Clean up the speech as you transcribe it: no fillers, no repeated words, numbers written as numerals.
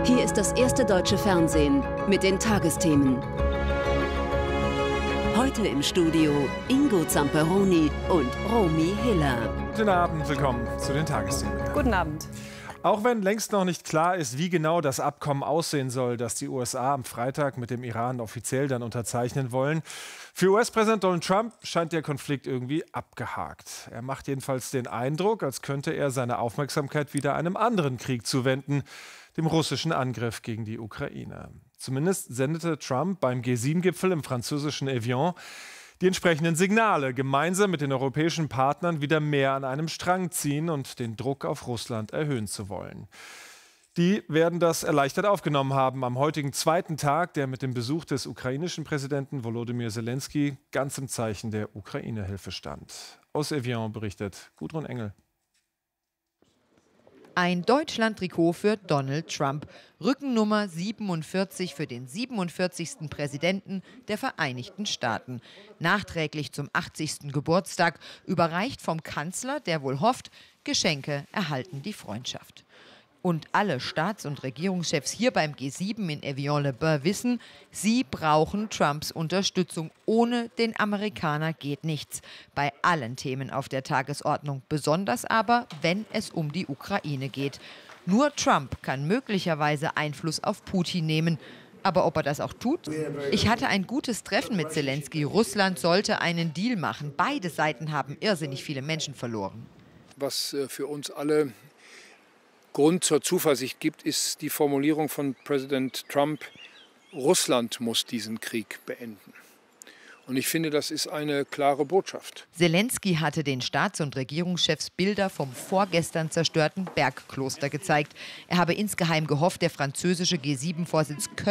Hier ist das erste deutsche Fernsehen mit den Tagesthemen. Heute im Studio Ingo Zamperoni und Romy Hiller. Guten Abend, willkommen zu den Tagesthemen. Guten Abend. Auch wenn längst noch nicht klar ist, wie genau das Abkommen aussehen soll, das die USA am Freitag mit dem Iran offiziell dann unterzeichnen wollen, für US-Präsident Donald Trump scheint der Konflikt irgendwie abgehakt. Er macht jedenfalls den Eindruck, als könnte er seine Aufmerksamkeit wieder einem anderen Krieg zuwenden, dem russischen Angriff gegen die Ukraine. Zumindest sendete Trump beim G7-Gipfel im französischen Evian die entsprechenden Signale, gemeinsam mit den europäischen Partnern wieder mehr an einem Strang ziehen und den Druck auf Russland erhöhen zu wollen. Die werden das erleichtert aufgenommen haben am heutigen zweiten Tag, der mit dem Besuch des ukrainischen Präsidenten Volodymyr Zelensky ganz im Zeichen der Ukraine-Hilfe stand. Aus Evian berichtet Gudrun Engel. Ein Deutschland-Trikot für Donald Trump. Rückennummer 47 für den 47. Präsidenten der Vereinigten Staaten. Nachträglich zum 80. Geburtstag, überreicht vom Kanzler, der wohl hofft, Geschenke erhalten die Freundschaft. Und alle Staats- und Regierungschefs hier beim G7 in Evian-le-Bain wissen, sie brauchen Trumps Unterstützung. Ohne den Amerikaner geht nichts. Bei allen Themen auf der Tagesordnung. Besonders aber, wenn es um die Ukraine geht. Nur Trump kann möglicherweise Einfluss auf Putin nehmen. Aber ob er das auch tut? Ich hatte ein gutes Treffen mit Zelensky. Russland sollte einen Deal machen. Beide Seiten haben irrsinnig viele Menschen verloren. Was für uns alle Grund zur Zuversicht gibt, ist die Formulierung von Präsident Trump: Russland muss diesen Krieg beenden. Und ich finde, das ist eine klare Botschaft. Zelensky hatte den Staats- und Regierungschefs Bilder vom vorgestern zerstörten Bergkloster gezeigt. Er habe insgeheim gehofft, der französische G7-Vorsitz